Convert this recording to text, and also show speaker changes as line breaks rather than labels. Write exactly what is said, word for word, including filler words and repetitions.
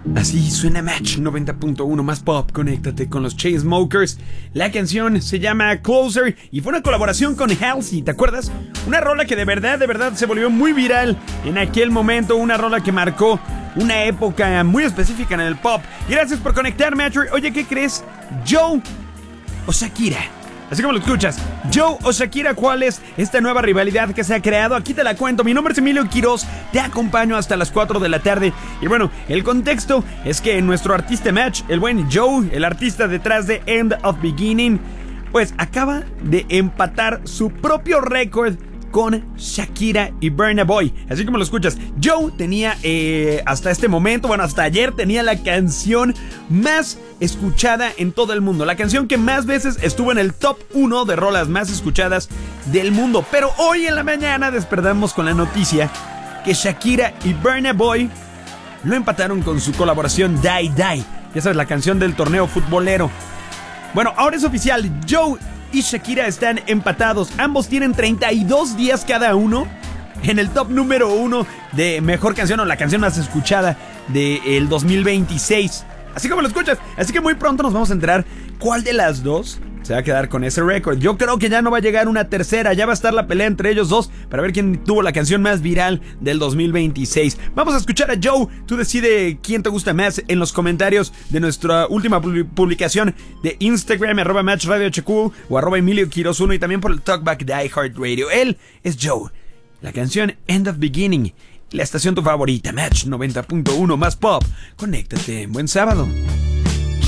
Así suena Match noventa punto uno más pop. Conéctate con los Chainsmokers. La canción se llama Closer y fue una colaboración con Halsey, ¿te acuerdas? Una rola que de verdad, de verdad se volvió muy viral en aquel momento. Una rola que marcó una época muy específica en el pop. Gracias por conectarme, Match. Oye, ¿qué crees? Joe o Shakira. Así como lo escuchas, Joe o Shakira, ¿cuál es esta nueva rivalidad que se ha creado? Aquí te la cuento. Mi nombre es Emilio Quiroz, te acompaño hasta las cuatro de la tarde. Y bueno, el contexto es que nuestro artista Match, el buen Joe, el artista detrás de End of Beginning, pues acaba de empatar su propio récord con Shakira y Burna Boy. Así como lo escuchas, Joe tenía eh, hasta este momento, bueno, hasta ayer tenía la canción más escuchada en todo el mundo, la canción que más veces estuvo en el top uno de rolas más escuchadas del mundo. Pero hoy en la mañana despertamos con la noticia que Shakira y Burna Boy lo empataron con su colaboración Die Die, ya sabes, la canción del torneo futbolero. Bueno, ahora es oficial, Joe y Shakira están empatados. Ambos tienen treinta y dos días cada uno en el top número uno de mejor canción o la canción más escuchada del dos mil veintiséis. Así como lo escuchas. Así que muy pronto nos vamos a enterar cuál de las dos se va a quedar con ese récord. Yo creo que ya no va a llegar una tercera. Ya va a estar la pelea entre ellos dos para ver quién tuvo la canción más viral del dos mil veintiséis. Vamos a escuchar a Joe. Tú decide quién te gusta más en los comentarios de nuestra última publicación de Instagram, arroba Match Radio H Q o arroba Emilio Quiroz uno, y también por el Talkback de iHeartRadio. Él es Joe. La canción End of Beginning. La estación tu favorita, Match noventa punto uno más pop. Conéctate. Buen sábado.